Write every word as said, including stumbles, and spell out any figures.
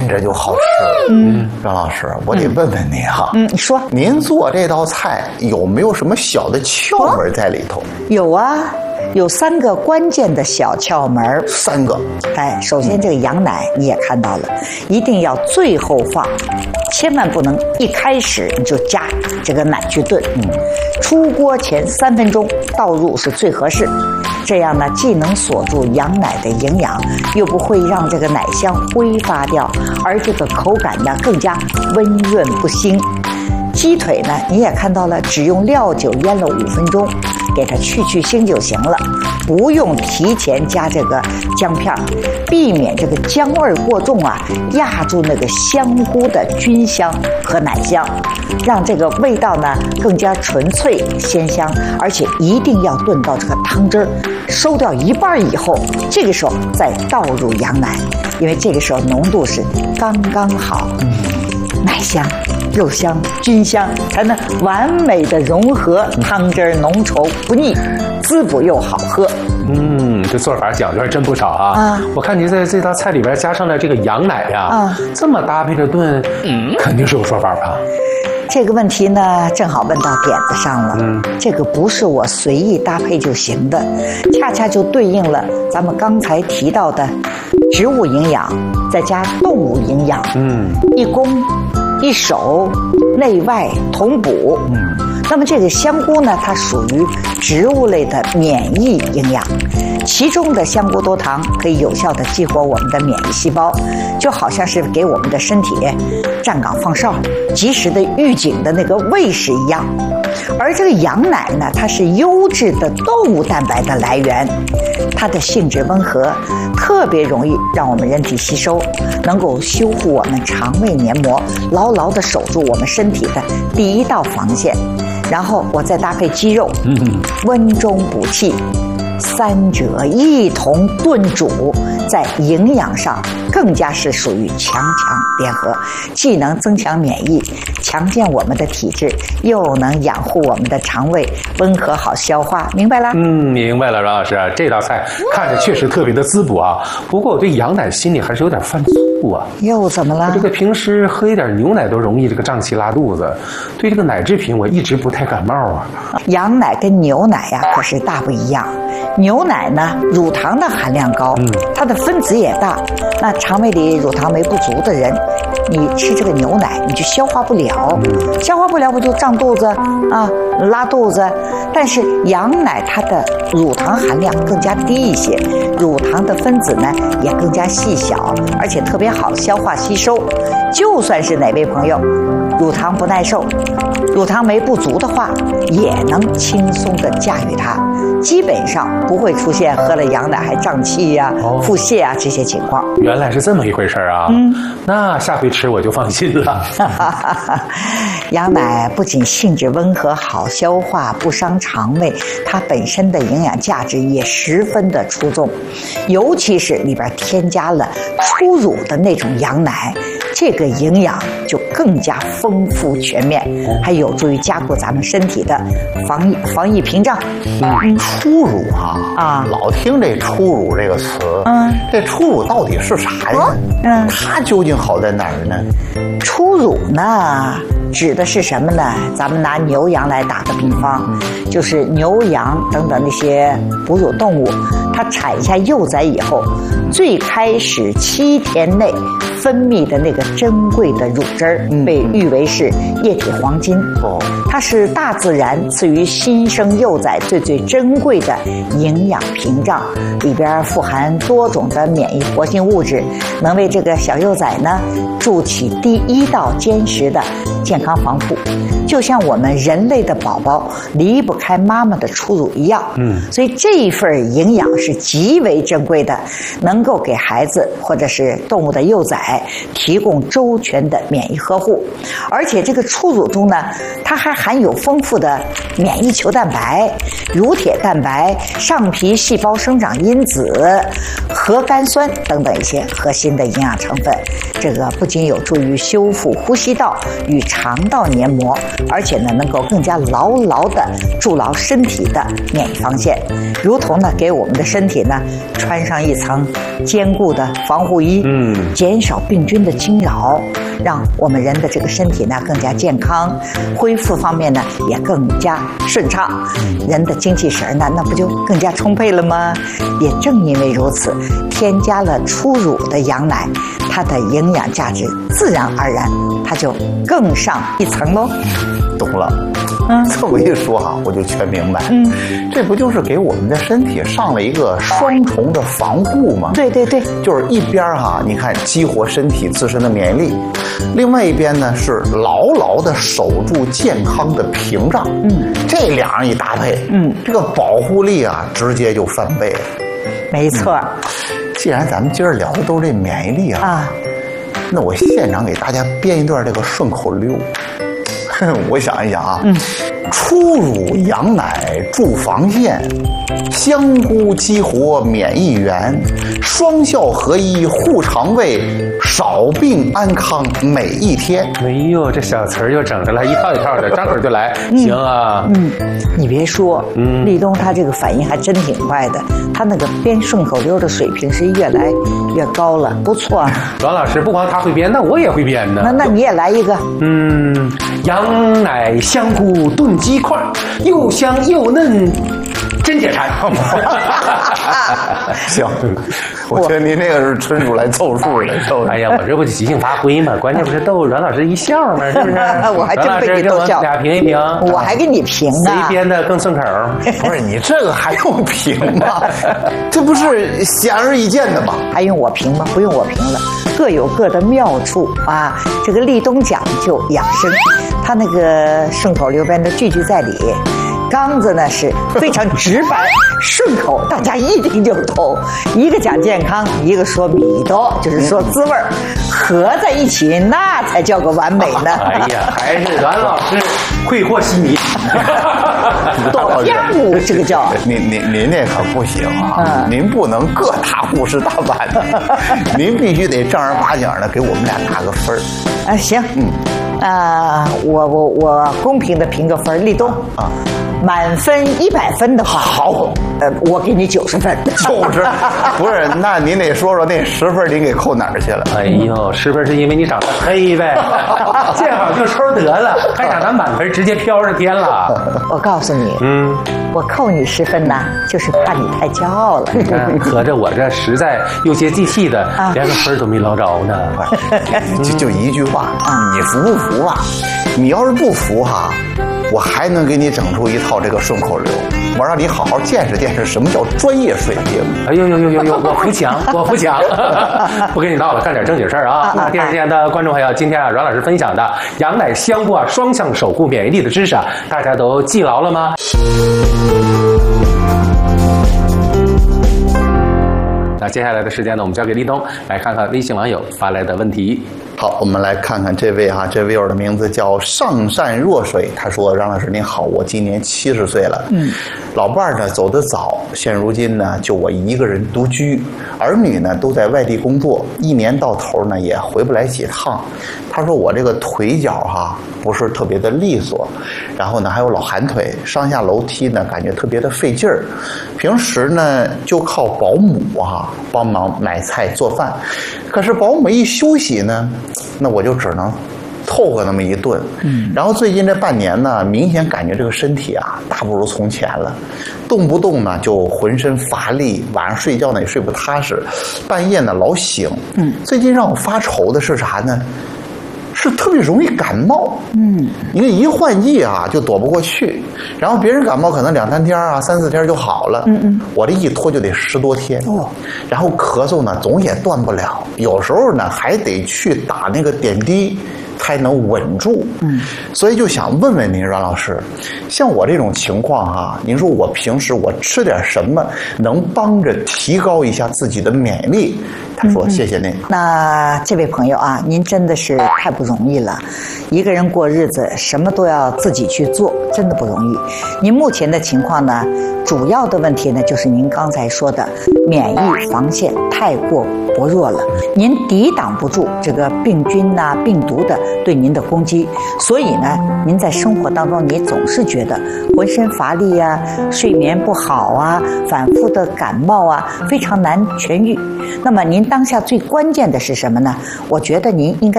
着就好吃。嗯，张老师，我得问问您哈， 嗯，你说， 您做这道菜有没有什么小的窍门在里头？ 有啊。有三个关键的小窍门， 三个。 哎，首先这个羊奶你也看到了，一定要最后放，千万不能一开始你就加这个奶去炖。嗯，出锅前三分钟倒入是最合适，这样呢既能锁住羊奶的营养，又不会让这个奶香挥发掉，而这个口感呢更加温润不腥。鸡腿呢，你也看到了，只用料酒腌了五分钟，给它去去腥就行了，不用提前加这个姜片，避免这个姜味过重啊，压住那个香菇的菌香和奶香，让这个味道呢更加纯粹鲜香。而且一定要炖到这个汤汁儿收掉一半以后，这个时候再倒入羊奶，因为这个时候浓度是刚刚好，奶香肉香菌香才能完美的融合，汤汁浓稠不腻，滋补又好喝。 嗯，这做法讲究还真不少啊！啊，我看您在这道菜里边加上了这个羊奶呀，啊，这么搭配着炖，嗯，肯定是有说法吧？ 这个问题呢，正好问到点子上了。嗯，这个不是我随意搭配就行的，恰恰就对应了咱们刚才提到的植物营养，再加动物营养。嗯，一攻一守，内外同补。嗯，那么这个香菇呢，它属于植物类的免疫营养，其中的香菇多糖可以有效的激活我们的免疫细胞，就好像是给我们的身体站岗放哨，及时的预警的那个卫士一样。而这个羊奶呢，它是优质的动物蛋白的来源，它的性质温和，特别容易让我们人体吸收，能够修复我们肠胃黏膜，牢牢地守住我们身体的第一道防线。然后我再搭配鸡肉，嗯，温中补气，三者一同炖煮，在营养上更加是属于强强联合，既能增强免疫，强健我们的体质，又能养护我们的肠胃，温和好消化，明白了？ 嗯，明白了，阮老师，这道菜看着确实特别的滋补啊。不过我对羊奶心里还是有点犯怵啊。 又怎么了？ 这个平时喝一点牛奶都容易这个胀气拉肚子，对这个奶制品我一直不太感冒啊。 羊奶跟牛奶呀、啊、可是大不一样。牛奶呢，乳糖的含量高，嗯，它的分子也大，那肠胃里乳糖酶不足的人，你吃这个牛奶你就消化不了，嗯，消化不了不就胀肚子啊，拉肚子。但是羊奶它的乳糖含量更加低一些，乳糖的分子呢也更加细小，而且特别好消化吸收。就算是哪位朋友乳糖不耐受，乳糖酶不足的话，也能轻松地驾驭它，基本上不会出现喝了羊奶还胀气呀、啊、腹泻啊这些情况。 原来是这么一回事啊！嗯，那下回吃我就放心了。 羊奶不仅性质温和、好消化、不伤肠胃，它本身的营养价值也十分的出众，尤其是里边添加了初乳的那种羊奶，这个营养就更加丰富全面，还有助于加固咱们身体的防疫防疫屏障。 嗯，初乳啊啊，老听这初乳这个词，嗯，这初乳到底是啥呀？嗯，它究竟好在哪儿呢？ 初乳呢，指的是什么呢？咱们拿牛羊来打个比方，就是牛羊等等那些哺乳动物，它产下幼崽以后，最开始七天内分泌的那个珍贵的乳汁儿，被誉为是液体黄金。哦，它是大自然赐予新生幼崽最最珍贵的营养屏障，里边富含多种的免疫活性物质，能为这个小幼崽呢筑起第一道坚实的健康防护。就像我们人类的宝宝离不开妈妈的初乳一样，嗯，所以这一份营养是极为珍贵的，能够给孩子或者是动物的幼崽提供周全的免疫呵护。而且这个初乳中呢，它还含有丰富的免疫球蛋白、乳铁蛋白、上皮细胞生长因子、核苷酸等等一些核心的营养成分。这个不仅有助于修复呼吸道与肠肠道黏膜，而且呢能够更加牢牢地筑牢身体的免疫防线，如同呢给我们的身体呢穿上一层坚固的防护衣，嗯，减少病菌的侵扰，让我们人的这个身体呢更加健康，恢复方面呢也更加顺畅，人的精气神呢那不就更加充沛了吗？也正因为如此，添加了初乳的羊奶，它的营养价值自然而然它就更上一层喽。 懂了。嗯，这么一说哈、啊，我就全明白。嗯，这不就是给我们的身体上了一个双重的防护吗？ 对对对， 就是一边哈、啊，你看激活身体自身的免疫力，另外一边呢是牢牢的守住健康的屏障。嗯，这两样一搭配，嗯，这个保护力啊，直接就翻倍了。 没错。嗯、 既然咱们今儿聊的都是这免疫力啊，啊那我现场给大家编一段这个顺口溜。我想一想啊，嗯，初乳羊奶助防线，香菇激活免疫源，双效合一护肠胃，少病安康每一天。 哎呦，这小词儿又整上来，一套一套的，张口就来，嗯、行啊。 嗯，你别说，嗯，立冬他这个反应还真挺快的，他那个编顺口溜的水平是越来越高了，不错啊。 阮老师不光他会编，那我也会编呢。 那那你也来一个， 嗯，羊。羊奶香菇炖鸡块，又香又嫩，真解馋。 行，我觉得您那个是纯属来凑数的。 哎呀，我这不就即兴发挥嘛？关键不是逗阮老师一笑吗？是不是？ 我还真被你逗笑。 俩评一评， 我还给你评呢。 谁编的更顺口？ 不是你这个还用评吗？这不是显而易见的吗？ 还用我评吗？不用我评了，各有各的妙处啊。这个立冬讲究养生。他那个顺口溜边的句句在理，刚子呢是非常直白顺口，大家一听就懂。一个讲健康，一个说米多，就是说滋味儿，合在一起那才叫个完美呢。 哎呀，还是阮老师会和稀泥。 多样物，这个叫您您您这可不行啊！嗯、您不能各大护士大板的，您必须得正儿八经的给我们俩打个分儿。 啊，行，嗯。啊、呃，我我我公平的评个分，立冬啊，满分一百分的话， 好， 呃，我给你九十分。 九十，不是？那您得说说那十分您给扣哪儿去了？ 哎呦，十分是因为你长得黑呗，见好就抽得了，还长得满分直接飘上天了。 我告诉你，嗯，我扣你十分呐，就是怕你太骄傲了。 你看，合着我这实在又接地气的，啊、连个分都没捞着呢。 就就一句话，啊、你服不服？服啊！你要是不服哈，我还能给你整出一套这个顺口溜，我让你好好见识见识什么叫专业水平。 哎呦呦呦呦呦！我扶墙，我扶墙，不跟你闹了，干点正经事儿啊！那电视前的观众朋友，今天啊，阮老师分享的羊奶香菇啊，双向守护免疫力的知识啊，大家都记牢了吗？那接下来的时间呢，我们交给立冬来看看微信网友发来的问题。 好，我们来看看这位哈，这位友的名字叫上善若水。他说：“张老师您好，我今年七十岁了，嗯，老伴儿呢走得早，现如今呢就我一个人独居，儿女呢都在外地工作，一年到头呢也回不来几趟。他说我这个腿脚哈不是特别的利索，然后呢还有老寒腿，上下楼梯呢感觉特别的费劲儿，平时呢就靠保姆哈帮忙买菜做饭，可是保姆一休息呢。”那我就只能凑合那么一顿，嗯，然后最近这半年呢，明显感觉这个身体啊，大不如从前了，动不动呢就浑身乏力，晚上睡觉呢也睡不踏实，半夜呢老醒，嗯，最近让我发愁的是啥呢？是特别容易感冒，嗯，因为一换季啊就躲不过去，然后别人感冒可能两三天啊、三四天就好了，嗯嗯，我这一拖就得十多天，哦，然后咳嗽呢总也断不了，有时候呢还得去打那个点滴才能稳住，嗯，所以就想问问您阮老师，像我这种情况哈，您说我平时我吃点什么能帮着提高一下自己的免疫力？他说：“谢谢您。” 那这位朋友啊，您真的是太不容易了，一个人过日子，什么都要自己去做，真的不容易。您目前的情况呢，主要的问题呢，就是您刚才说的免疫防线太过薄弱了，您抵挡不住这个病菌呐、病毒的对您的攻击。所以呢，您在生活当中，你总是觉得浑身乏力啊，睡眠不好啊，反复的感冒啊，非常难痊愈。那么您当下最关键的是什么呢？我觉得您应该